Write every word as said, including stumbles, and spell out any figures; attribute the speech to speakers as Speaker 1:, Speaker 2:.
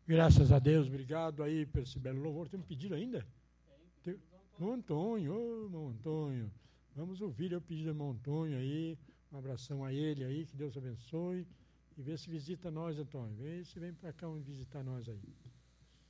Speaker 1: Graças a Deus, obrigado aí por esse belo louvor. Tem um pedido ainda? Tem. Tem... Antônio, ô, irmão Antônio. Vamos ouvir o pedido do irmão Antônio aí. Um abração a ele aí, que Deus abençoe. E vê se visita nós, Antônio. Vê se vem para cá visitar nós aí.